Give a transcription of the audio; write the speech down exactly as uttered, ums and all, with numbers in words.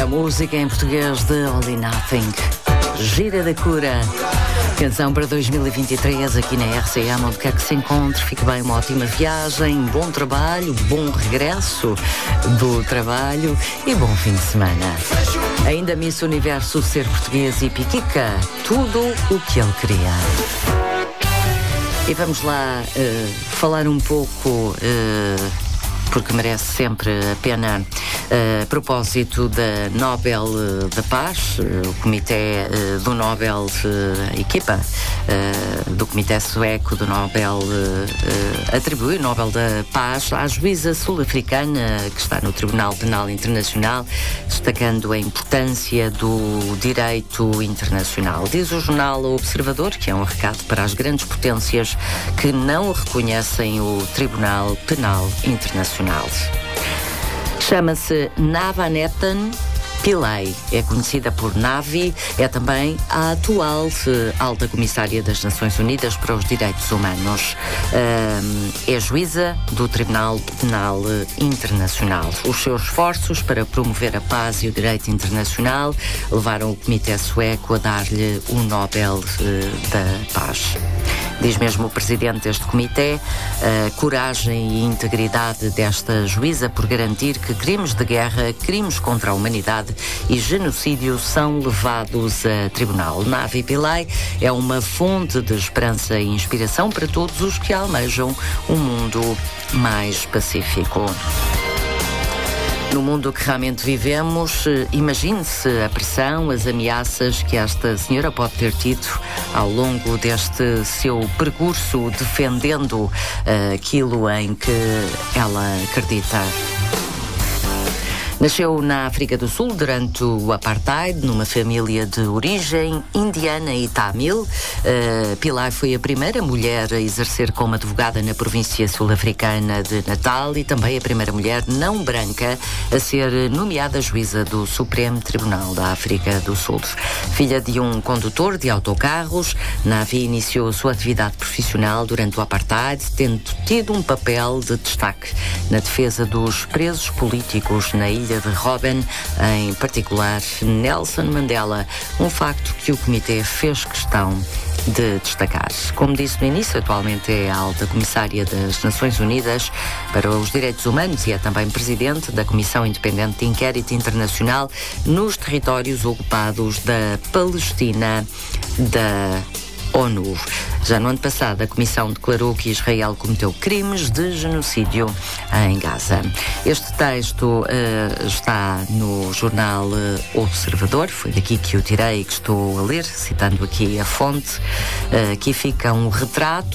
A música em português de All or Nothing. Gira da Cura. Canção para dois mil e vinte e três aqui na R C M, onde quer que se encontre. Fique bem, uma ótima viagem, bom trabalho, bom regresso do trabalho e bom fim de semana. Ainda Miss Universo ser português e Piquica, tudo o que ele queria. E vamos lá uh, falar um pouco... Uh, porque merece sempre a pena, uh, a propósito da Nobel uh, da Paz, uh, o Comitê uh, do Nobel, uh, a equipa uh, do Comitê Sueco do Nobel, uh, uh, atribui o Nobel da Paz à juíza sul-africana que está no Tribunal Penal Internacional, destacando a importância do direito internacional. Diz o jornal O Observador que é um recado para as grandes potências que não reconhecem o Tribunal Penal Internacional. Chama-se Navanethan Pillay, é conhecida por Navi, é também a atual alta comissária das Nações Unidas para os Direitos Humanos. É juíza do Tribunal Penal Internacional. Os seus esforços para promover a paz e o direito internacional levaram o Comitê Sueco a dar-lhe o Nobel da Paz. Diz mesmo o presidente deste comitê, a coragem e integridade desta juíza por garantir que crimes de guerra, crimes contra a humanidade e genocídio são levados a tribunal. Navi Pillay é uma fonte de esperança e inspiração para todos os que almejam um mundo mais pacífico. No mundo que realmente vivemos, imagine-se a pressão, as ameaças que esta senhora pode ter tido ao longo deste seu percurso defendendo uh, aquilo em que ela acredita. Nasceu na África do Sul durante o Apartheid, numa família de origem indiana e tamil. Uh, Pillay foi a primeira mulher a exercer como advogada na província sul-africana de Natal e também a primeira mulher não branca a ser nomeada juíza do Supremo Tribunal da África do Sul. Filha de um condutor de autocarros, Navi iniciou a sua atividade profissional durante o Apartheid, tendo tido um papel de destaque na defesa dos presos políticos na ilha de Robben, em particular Nelson Mandela, um facto que o comitê fez questão de destacar. Como disse no início, atualmente é a alta comissária das Nações Unidas para os Direitos Humanos e é também presidente da Comissão Independente de Inquérito Internacional nos territórios ocupados da Palestina da ONU. Já no ano passado, a Comissão declarou que Israel cometeu crimes de genocídio em Gaza. Este texto uh, está no jornal uh, Observador, foi daqui que eu tirei e que estou a ler, citando aqui a fonte. Uh, aqui fica um retrato